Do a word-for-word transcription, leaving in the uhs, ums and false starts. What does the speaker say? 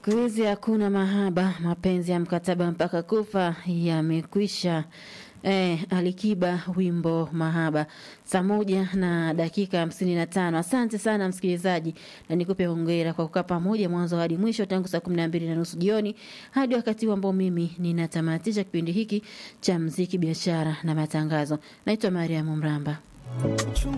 Siku hizi hakuna mahaba, mapenzi ya mkataba mpaka kufa yamekwisha. Eh, Alikiba wimbo mahaba. Saa moja na dakika hamsini na tano. Asante sana msikilizaji, na nikupe hongera kwa kukaa pamoja mwanzo hadi mwisho tangu saa kumi na mbili na nusu jioni hadi wakati ambao mimi ninatamatisha kipindi hiki cha muziki, biashara na matangazo. Naitwa Mariam Mramba.